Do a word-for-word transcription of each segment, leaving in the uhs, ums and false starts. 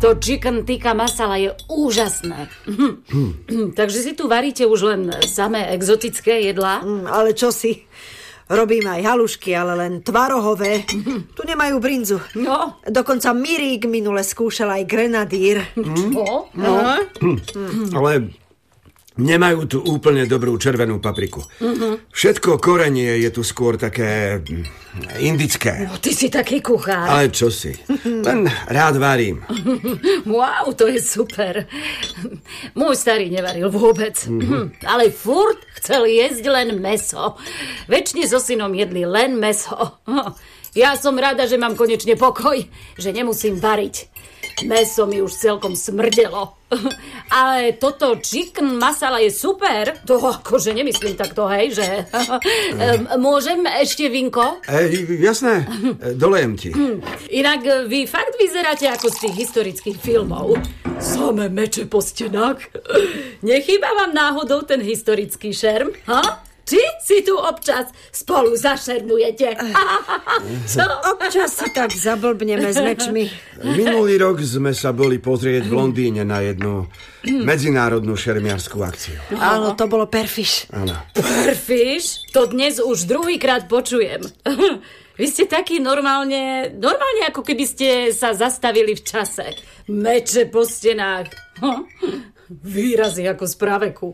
To chicken tikka masala je úžasné. Takže si tu varíte už len samé exotické jedlá? Mm, ale čo si? Robím aj halušky, ale len tvarohové. Tu nemajú brinzu. No. Dokonca Mirík minule skúšal aj grenadír. Čo? No. Ale nemajú tu úplne dobrú červenú papriku. Všetko korenie je tu skôr také indické. No, ty si taký kuchár. Ale čo si? Len rád varím. Wow, to je super. Môj starý nevaril vôbec. Mm-hmm. Ale furt chcel jesť len mäso. Večne so synom jedli len mäso. Ja som rada, že mám konečne pokoj, že nemusím variť. Mäso mi už celkom smrdelo. Ale toto chicken masala je super. To akože nemyslím takto, hej, že... Môžem ešte vinko? Ej, jasné, dolejem ti. Inak vy fakt vyzeráte ako z tých historických filmov. Samé meče po stenách. Nechýba vám náhodou ten historický šerm? Ha? Či si tu občas spolu zašermujete? Co? Občas si tak zablbneme s mečmi. Minulý rok sme sa boli pozrieť v Londýne na jednu medzinárodnú šermiarskú akciu. Áno, to bolo Perfish. Áno. Perfish? To dnes už druhýkrát počujem. Vy ste takí normálne, normálne ako keby ste sa zastavili v čase. Meče po stenách. Výrazy ako z praveku.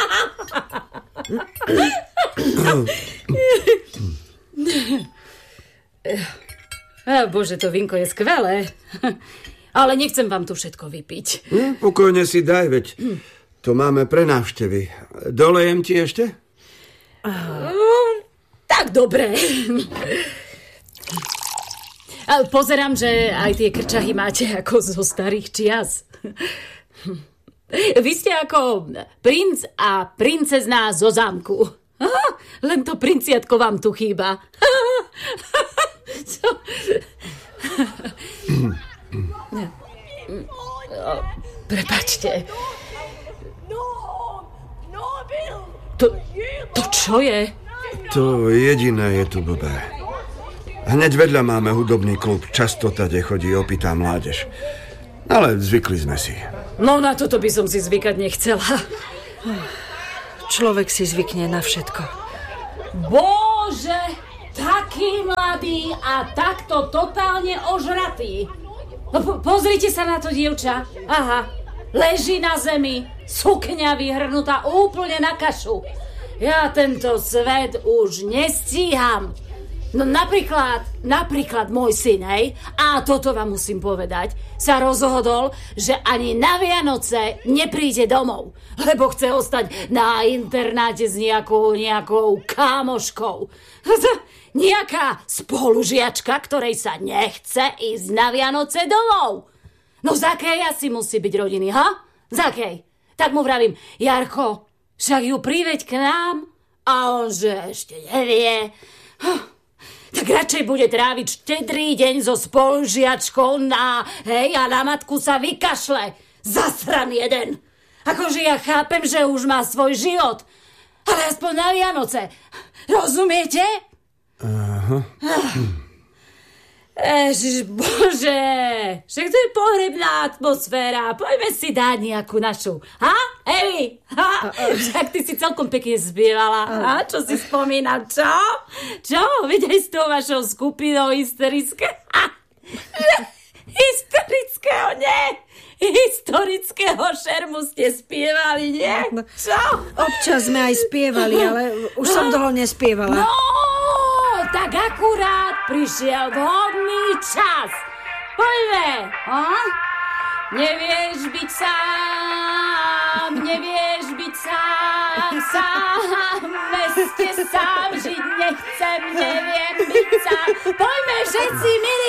Bože, to vinko je skvelé. Ale nechcem vám tu všetko vypiť. Hm, pokojne si daj, veď to máme pre návštevy. Dolejem ti ešte? Uh, tak dobre. Pozerám, že aj tie krčahy máte ako zo starých čias. Vy ste ako princ a princezná zo zámku. Aha, len to princiatko vám tu chýba. Čo? Prepáčte. To, to čo je? To jediné je tu blbé. Hneď vedľa máme hudobný klub. Často tade chodí opitá mládež. Ale zvykli sme si. No na toto by som si zvykať nechcela. Človek si zvykne na všetko. Bože, taký mladý a takto totálne ožratý. No po- pozrite sa na to, dievča. Aha, leží na zemi, sukňa vyhrnutá úplne na kašu. Ja tento svet už nestíham. No napríklad, napríklad môj syn, hej, a toto vám musím povedať, sa rozhodol, že ani na Vianoce nepríde domov, lebo chce ostať na internáte s nejakou, nejakou kámoškou. Nejaká spolužiačka, ktorej sa nechce ísť na Vianoce domov. No z akej asi musí byť rodiny, ha? Z akej? Tak mu vravím, Jarko, však ju priveď k nám. A on, že ešte nevie. Tak radšej bude tráviť štedrý deň so spolužiačkou na, hej, a na matku sa vykašle. Zasran jeden. Akože ja chápem, že už má svoj život. Ale aspoň na Vianoce. Rozumiete? Aha. Ježišbože, však to je pohrebná atmosféra. Poďme si dať nejakú našu. Ha, Evi? Ha? Však ty si celkom pekne spievala. Ha? Čo si spomínam? Čo? Čo? Videj s tou vašou skupinou hysterické? Ha? Hysterického, nie. Historického šermu ste spievali, nie? Čo? Občas sme aj spievali, ale už som dlho nespievala. No, tak akurát prišiel vhodný čas. Poďme, a? Nevieš byť sám, nevieš byť sám, sám, v meste sám žiť nechcem, neviem byť sám. Poďme všetci, milí